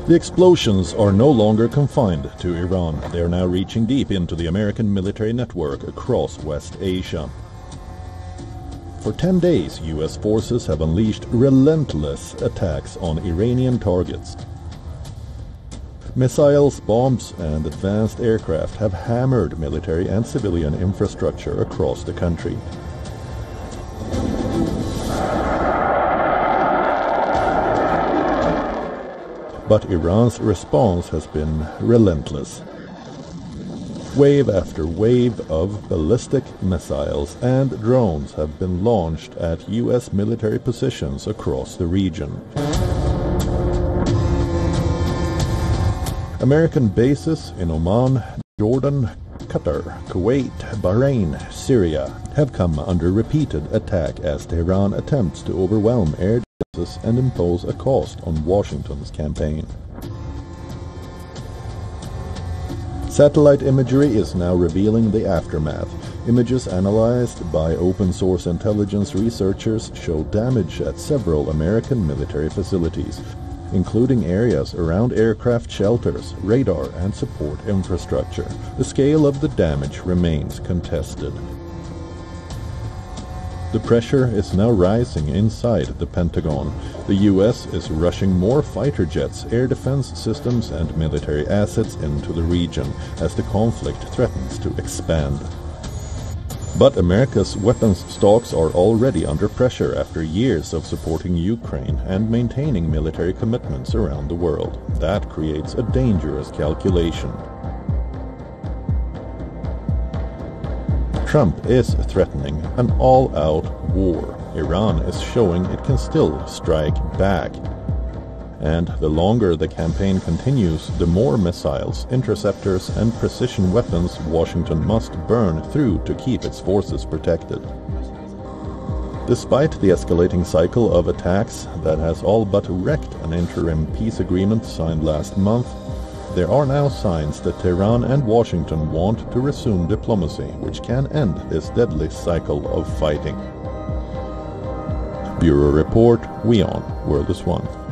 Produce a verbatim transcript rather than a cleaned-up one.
The explosions are no longer confined to Iran. They are now reaching deep into the American military network across West Asia. For ten days, U S forces have unleashed relentless attacks on Iranian targets. Missiles, bombs, and advanced aircraft have hammered military and civilian infrastructure across the country. But Iran's response has been relentless. Wave after wave of ballistic missiles and drones have been launched at U S military positions across the region. American bases in Oman, Jordan, Qatar, Kuwait, Bahrain, Syria have come under repeated attack as Tehran attempts to overwhelm air defenses and impose a cost on Washington's campaign. Satellite imagery is now revealing the aftermath. Images analyzed by open-source intelligence researchers show damage at several American military facilities, including areas around aircraft shelters, radar, and support infrastructure. The scale of the damage remains contested. The pressure is now rising inside the Pentagon. The U S is rushing more fighter jets, air defense systems, and military assets into the region as the conflict threatens to expand. But America's weapons stocks are already under pressure after years of supporting Ukraine and maintaining military commitments around the world. That creates a dangerous calculation. Trump is threatening an all-out war. Iran is showing it can still strike back. And the longer the campaign continues, the more missiles, interceptors, and precision weapons Washington must burn through to keep its forces protected. Despite the escalating cycle of attacks that has all but wrecked an interim peace agreement signed last month, there are now signs that Tehran and Washington want to resume diplomacy, which can end this deadly cycle of fighting. Bureau Report, WION, World is One.